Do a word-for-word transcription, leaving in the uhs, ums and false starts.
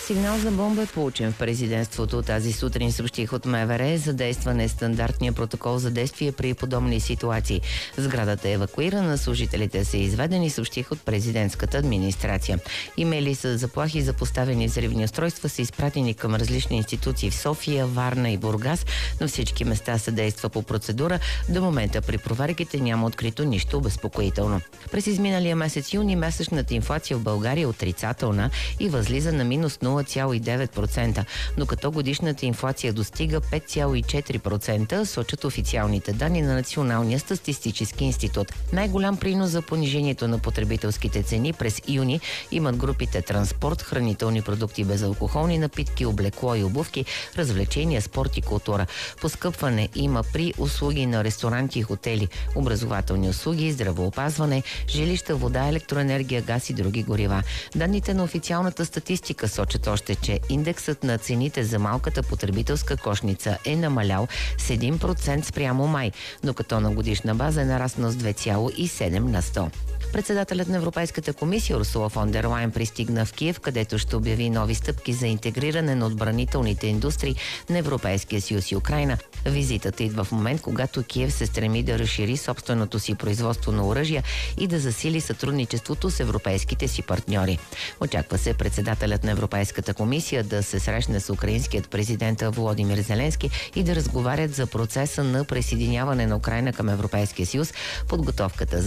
Сигнал за бомба е получен в президентството. Тази сутрин съобщих от МВР. Задействан е стандартния протокол за действие при подобни ситуации. Сградата е евакуирана, служителите са изведени, съобщих от президентската администрация. Имейли с заплахи за поставени взривни устройства са изпратени към различни институции в София, Варна и Бургас. На всички места се действа по процедура. До момента при проверките няма открито нищо обезпокоително. През изминалия месец юни месечната инфлация в България е отрицателна и възлиза на минус нула цяло и девет процента, докато годишната инфлация достига пет цяло и четири процента, сочат официалните данни на Националния статистически институт. Най-голям принос за понижението на потребителските цени през юни имат групите транспорт, хранителни продукти, безалкохолни напитки, облекло и обувки, развлечения, спорт и култура. Поскъпване има при услуги на ресторанти и хотели, образователни услуги, здравеопазване, жилища, вода, електроенергия, газ и други горива. Данните на официалната статистика сочат още, че индексът на цените за малката потребителска кошница е намалял с един процент спрямо май, докато на годишна база е нараснал с две цяло и седем на сто. Председателят на Европейската комисия Урсула фон дер Лайен пристигна в Киев, където ще обяви нови стъпки за интегриране на отбранителните индустрии на Европейския съюз и Украйна. Визитата идва в момент, когато Киев се стреми да разшири собственото си производство на оръжия и да засили сътрудничеството с европейските си партньори. Очаква се председателят на Европейската комисия да се срещне с украинският президент Володимир Зеленски и да разговарят за процеса на присъединяване на Украйна към Европейския съюз, подготовката за